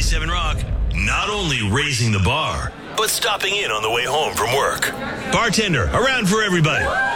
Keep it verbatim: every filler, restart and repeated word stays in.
ninety-seven Rock, not only raising the bar, but stopping in on the way home from work. Bartender, around for everybody.